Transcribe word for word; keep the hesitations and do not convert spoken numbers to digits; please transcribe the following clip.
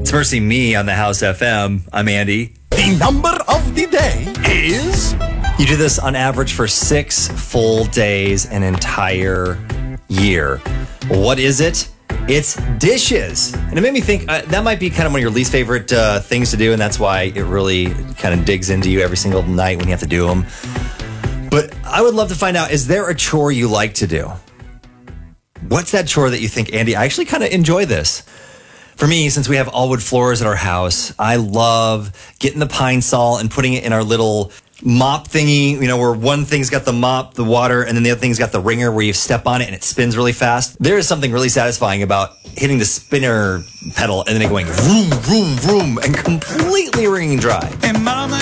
It's Mercy Me on the House F M. I'm Andy. The number of the day is... You do this on average for six full days an entire year. What is it? It's dishes. And it made me think uh, that might be kind of one of your least favorite uh, things to do, and that's why it really kind of digs into you every single night when you have to do them. But I would love to find out, is there a chore you like to do? What's that chore that you think, Andy, I actually kind of enjoy this? For me, since we have all wood floors at our house, I love getting the Pine Sol and putting it in our little mop thingy, you know, where one thing's got the mop, the water, and then the other thing's got the ringer where you step on it and it spins really fast. There is something really satisfying about hitting the spinner pedal and then it going vroom, vroom, vroom, and completely wringing dry. And mama